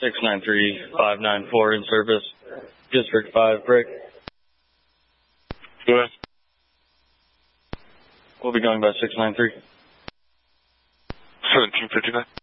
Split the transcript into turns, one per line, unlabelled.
693-594 in service. District 5, break.
Go ahead.
We'll be going by 693.
1759.